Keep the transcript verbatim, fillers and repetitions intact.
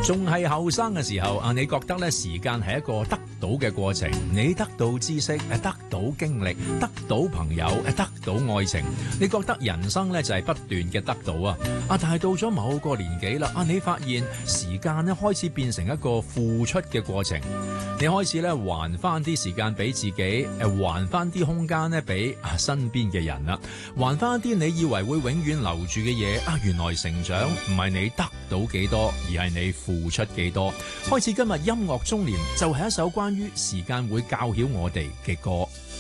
仲係後生嘅時候啊，你覺得咧時間係一個得到嘅過程，你得到知識，誒得到經歷，得到朋友，誒得到愛情，你覺得人生咧就係不斷嘅得到啊！啊，但係到咗某個年紀啦，啊你發現時間咧開始變成一個付出嘅過程，你開始咧還翻啲時間俾自己，誒還翻啲空間咧俾啊身邊嘅人啦，還翻啲你以為會永遠留住嘅嘢啊，原來成長唔係你得到幾多，而係你付出幾多。開始今日音樂中年就係一首關於時間會教曉我哋嘅歌。